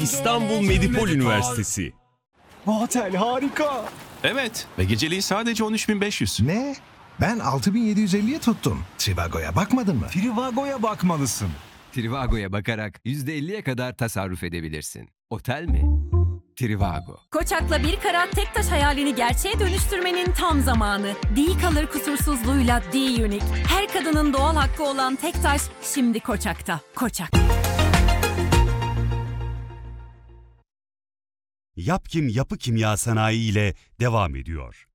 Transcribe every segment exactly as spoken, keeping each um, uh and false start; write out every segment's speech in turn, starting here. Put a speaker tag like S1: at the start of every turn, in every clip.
S1: İstanbul Medipol Üniversitesi.
S2: Bu otel harika.
S3: Evet ve geceliği sadece on üç bin beş yüz.
S4: Ne? Ben altı bin yedi yüz elliye tuttum. Trivago'ya bakmadın mı?
S2: Trivago'ya bakmalısın.
S5: Trivago'ya bakarak yüzde elliye kadar tasarruf edebilirsin. Otel mi? Trivago.
S6: Koçak'la bir karat tek taş hayalini gerçeğe dönüştürmenin tam zamanı. D kalır kusursuzluğuyla D Unique. Her kadının doğal hakkı olan tek taş şimdi Koçak'ta. Koçak.
S7: Yapkim Yapı Kimya Sanayi ile devam ediyor.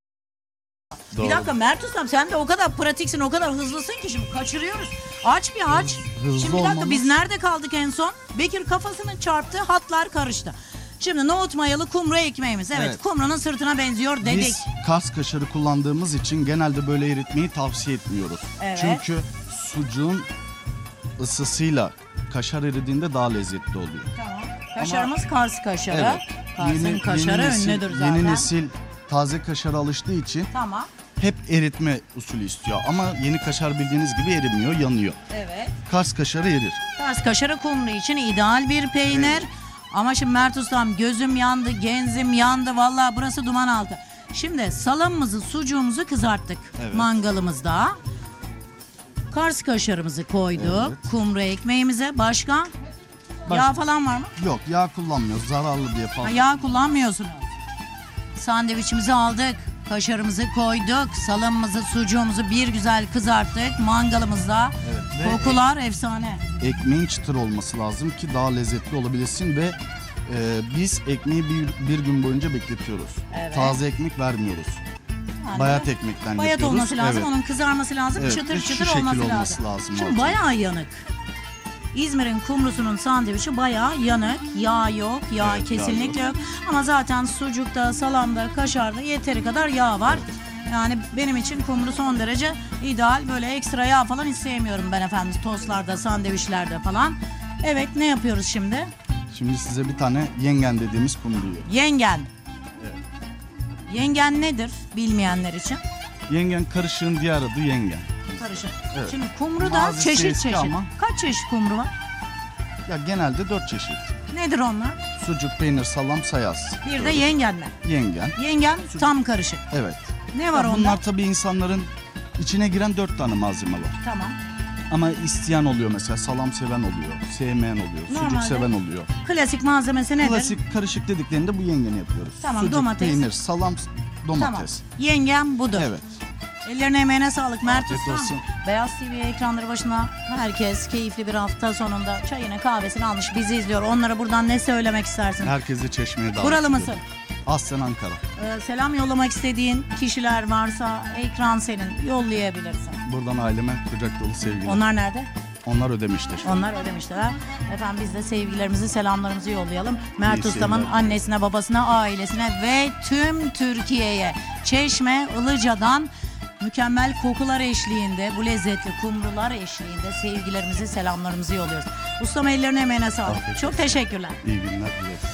S8: Bir dakika Mert Ustam, sen de o kadar pratiksin, o kadar hızlısın ki şimdi kaçırıyoruz. Aç bir aç.
S9: Hızlı
S8: şimdi bir dakika
S9: olmamız-
S8: biz nerede kaldık en son? Bekir kafasını çarptı, hatlar karıştı. Şimdi nohut mayalı kumru ekmeğimiz. Evet,
S9: Evet.
S8: kumrunun sırtına benziyor dedik.
S9: Biz Kars kaşarı kullandığımız için genelde böyle eritmeyi tavsiye etmiyoruz.
S8: Evet.
S9: Çünkü sucuğun ısısıyla kaşar eridiğinde daha lezzetli oluyor.
S8: Tamam. Kaşarımız Kars kaşarı.
S9: Evet.
S8: Kars'ın kaşarı
S9: nesil,
S8: ünlüdür zaten.
S9: Yeni nesil taze kaşara alıştığı için
S8: Tamam.
S9: hep eritme usulü istiyor. Ama yeni kaşar bildiğiniz gibi erimiyor, yanıyor.
S8: Evet.
S9: Kars kaşarı erir.
S8: Kars kaşarı kumru için ideal bir peynir. Ama şimdi Mert Ustam gözüm yandı, genzim yandı. Vallahi burası duman altı. Şimdi salamımızı, sucuğumuzu kızarttık.
S9: Evet.
S8: Mangalımızda. Kars kaşarımızı koyduk.
S9: Evet.
S8: Kumru ekmeğimize. Başka?
S9: Başka.
S8: Yağ falan var mı?
S9: Yok, yağ kullanmıyoruz. Zararlı diye
S8: Ha,
S9: fazla.
S8: yağ kullanmıyorsunuz. Sandviçimizi aldık. Kaşarımızı koyduk. Salamımızı, sucuğumuzu bir güzel kızarttık. Mangalımızda.
S9: Evet, ve
S8: Kokular efsane.
S9: ekmeğin çıtır olması lazım ki daha lezzetli olabilesin ve e, biz ekmeği bir, bir gün boyunca bekletiyoruz.
S8: Evet.
S9: Taze ekmek vermiyoruz.
S8: Yani
S9: Bayat ekmekten
S8: Bayat
S9: yapıyoruz.
S8: olması lazım,
S9: Evet.
S8: onun kızarması lazım,
S9: Evet,
S8: çıtır
S9: ve şu
S8: çıtır
S9: şekil
S8: olması,
S9: olması
S8: lazım.
S9: lazım
S8: Şimdi
S9: altı.
S8: bayağı yanık. İzmir'in kumrusunun sandviçi bayağı yanık. Yağ yok, yağ
S9: Evet, yağ
S8: kesinlikle yok. Ama zaten sucukta, salamda, kaşarda yeteri kadar yağ var. Yani benim için kumru son derece ideal. Böyle ekstra yağ falan hiç sevmiyorum ben efendim. Tostlarda, sandviçlerde falan. Evet, ne yapıyoruz şimdi?
S9: Şimdi size bir tane yengen dediğimiz kumruyu.
S8: Yengen. Yengen nedir bilmeyenler için?
S9: Yengen karışığın diğer adı yengen.
S8: Karışık.
S9: Evet.
S8: Şimdi kumru da
S9: Mazisi
S8: çeşit
S9: eski
S8: çeşit.
S9: ama.
S8: Kaç çeşit kumru var?
S9: Ya genelde dört çeşit.
S8: Nedir onlar?
S9: Sucuk, peynir, salam, sayaz.
S8: Bir de yengenler.
S9: Yengen.
S8: Yengen tam karışık.
S9: Evet.
S8: Ne var
S9: Ya
S8: onda?
S9: bunlar tabii insanların içine giren dört tane malzeme var.
S8: Tamam.
S9: Ama isteyen oluyor mesela, salam seven oluyor, sevmeyen oluyor, sucuk
S8: Normalde
S9: seven oluyor.
S8: Klasik malzemesi nedir?
S9: Klasik karışık dediklerinde bu yengeni yapıyoruz.
S8: Tamam,
S9: Sucuk,
S8: domates.
S9: peynir, salam,
S8: Tamam.
S9: domates.
S8: Yengen budur.
S9: Evet.
S8: Ellerine emeğine sağlık Mert
S9: Afiyet
S8: Usta.
S9: olsun.
S8: Beyaz T V ekranları başına herkes keyifli bir hafta sonunda çayını kahvesini almış bizi izliyor. Onlara buradan ne söylemek istersin?
S9: Herkesi Çeşme'ye davet
S8: Buralı
S9: ediyorum.
S8: mısın?
S9: Aslen Ankara.
S8: Ee, selam yollamak istediğin kişiler varsa ekran senin, yollayabilirsin.
S9: Buradan aileme kucak dolu sevgiler. Onlar,
S8: Onlar nerede?
S9: Onlar ödemişti. şu an.
S8: Onlar ödemişler. Efendim biz de sevgilerimizi, selamlarımızı yollayalım. Mert
S9: İyi
S8: Ustam'ın
S9: seyirler.
S8: annesine, babasına, ailesine ve tüm Türkiye'ye. Çeşme, Ilıca'dan mükemmel kokular eşliğinde, bu lezzetli kumrular eşliğinde sevgilerimizi, selamlarımızı yolluyoruz. Ustam ellerine emeğine sağlık.
S9: Afiyet
S8: Çok teşekkürler.
S9: İyi günler dileriz.